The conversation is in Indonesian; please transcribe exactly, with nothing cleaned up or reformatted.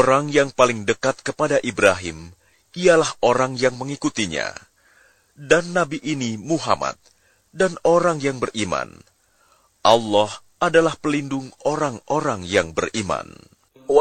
Orang yang paling dekat kepada Ibrahim ialah orang yang mengikutinya, dan Nabi ini Muhammad, dan orang yang beriman. Allah adalah pelindung orang-orang yang beriman.